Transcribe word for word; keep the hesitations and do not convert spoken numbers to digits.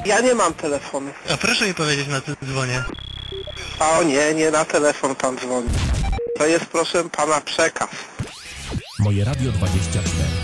Ja nie mam telefonu. A proszę mi powiedzieć, na co dzwonię. O nie, nie na telefon pan dzwoni. To jest, proszę pana, przekaz. Moje Radio dwadzieścia cztery.